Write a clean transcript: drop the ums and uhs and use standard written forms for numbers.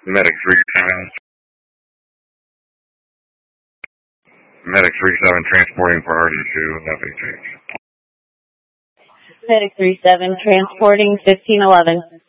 Medic 37. Medic 37 transporting for RD2, nothing changed. Medic 37 transporting 1511.